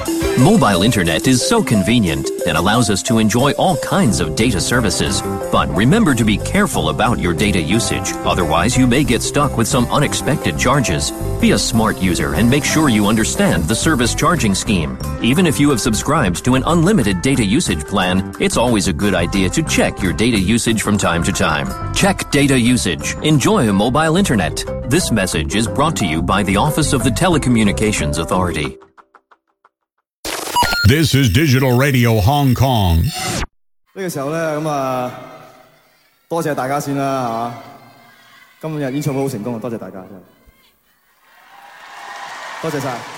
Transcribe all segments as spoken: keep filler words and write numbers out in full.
Mobile internet is so convenient and allows us to enjoy all kinds of data services. But remember to be careful about your data usage. Otherwise, you may get stuck with some unexpected charges. Be a smart user and make sure you understand the service charging scheme. Even if you have subscribed to an unlimited data usage plan, it's always a good idea to check your data usage from time to time. Check data usage. Enjoy mobile internet. This message is brought to you by the Office of the Telecommunications Authority. This is Digital Radio Hong Kong. 呢個時候咧，咁啊，多謝大家先啦嚇。今日演唱會好成功啊，多謝大家真係，多謝晒。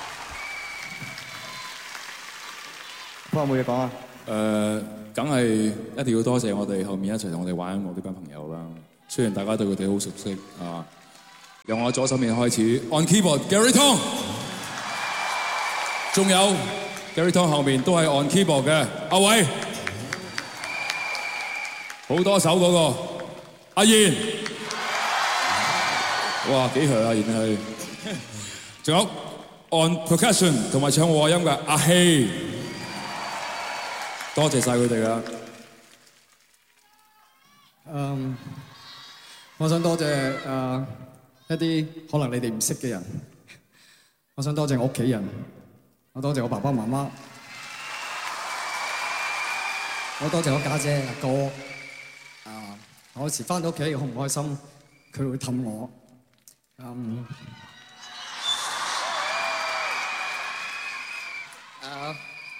幫我冇嘢講啊？ 誒，梗係一定要多謝我哋後面一齊同我哋玩音樂呢班朋友啦。雖然大家對佢哋好熟悉啊，由我左手面開始 ，on keyboard Gary Tong， 仲有 Gary Tong 後面都係 on keyboard 嘅阿偉，好多手嗰個阿賢，哇幾強啊賢係，仲有 on percussion 同埋唱和音嘅阿希，多謝晒佢哋啊！ 嗯，我想多謝誒一啲可能你哋唔識嘅人，我想多謝我屋企人。我多謝我爸爸媽媽，我多謝我家姐阿哥。啊，我有時翻到屋企好唔開心，佢會氹我。嗯。啊。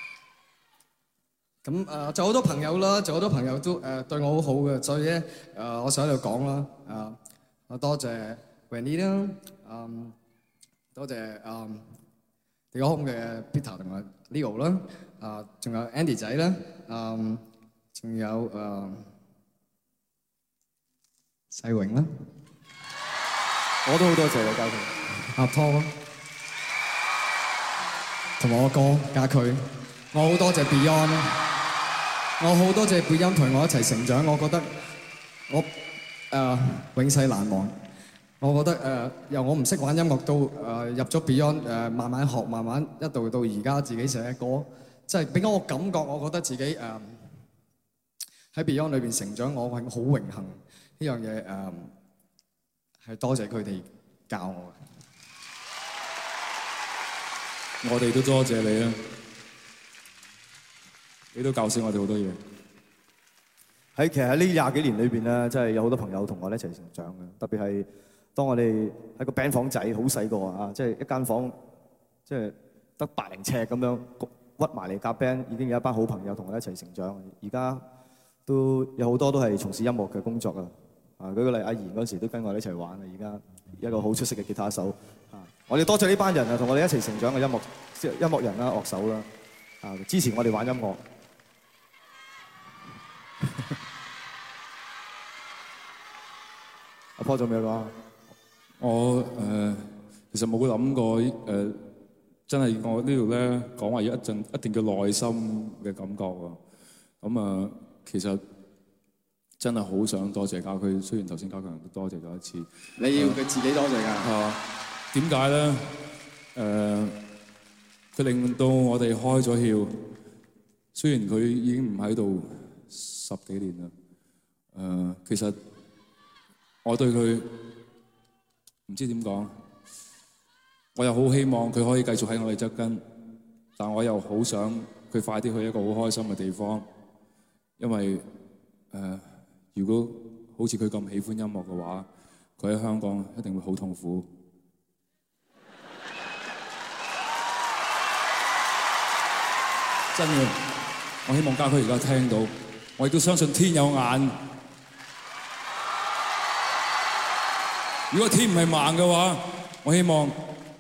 咁誒，就好多朋友啦，就好多朋友都誒對我好好嘅，所以咧誒，我想喺度講啦。啊，我多謝 Wendy 啦，嗯，多謝嗯。地球空嘅 Peter 同埋 Leo 啦，啊，仲有 Andy 仔啦，嗯，仲有誒世榮啦， 我都好多謝你家駒， 阿湯，同埋我哥家駒，我好多謝 Beyond 啦，我好多謝 Beyond 同我一齊成長，我覺得我誒永世難忘。我覺得誒、呃、由我唔識玩音樂到誒、呃、入咗 Beyond 誒、呃、慢慢學，慢慢一度到而家自己寫歌，即係俾我個感覺，我覺得自己誒喺、呃、Beyond 裏邊成長，我係好榮幸呢樣嘢誒係多謝佢哋教我嘅。我哋都多謝你啊！你都教識我哋好多嘢。 喺其實喺呢廿幾年裏邊咧，真係有好多朋友同我哋一齊成長嘅，特別係。當我哋喺個 band 房仔好細個啊，即係一間房，即係得百零尺咁樣屈埋嚟夾 band，已經有一班好朋友同我一齊成長。而家都有好多都係從事音樂嘅工作啊。啊，舉個例，阿賢嗰時都跟我哋一齊玩啊。而家一個好出色嘅吉他手啊，我哋多謝呢班人啊，同我哋一齊成長嘅音樂即係音樂人啦、樂手啦，啊，支持我哋玩音樂。阿 Paul 仲有咩講？ 我誒、呃、其實冇諗過誒、呃，真係我呢度咧講話要一陣一定叫內心嘅感覺喎。咁啊、呃，其實真係好想多謝家駒，雖然頭先家強都多謝咗一次。 你要佢自己多謝㗎。 啊，點解咧？誒、呃，佢令到我哋開咗竅。雖然佢已經唔喺度十幾年啦。誒、呃，其實我對佢。唔知點講，我又好希望佢可以繼續喺我哋側跟，但我又好想佢快啲去一個好開心嘅地方，因為誒、呃，如果好似佢咁喜歡音樂嘅話，佢喺香港一定會好痛苦。真嘅，我希望家駒而家聽到，我亦都相信天有眼。如果天唔係盲嘅話，我希望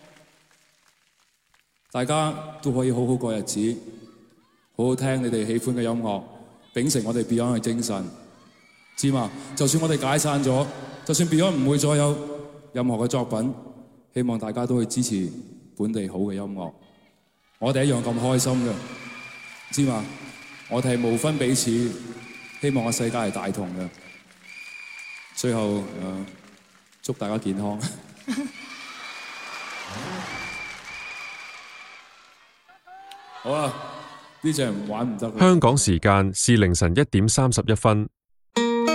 大家都可以好好過日子，好好聽你哋喜歡嘅音樂，秉承我哋 Beyond 嘅精神，知嘛？就算我哋解散咗，就算 Beyond 唔會再有任何嘅作品，希望大家都會支持本地好嘅音樂。我哋一樣咁開心嘅，知嘛？我哋係無分彼此，希望個世界係大同嘅。最後誒。呃祝大家健康。 好啦，呢隻唔玩唔得。 香港時間是凌晨一點三十一分。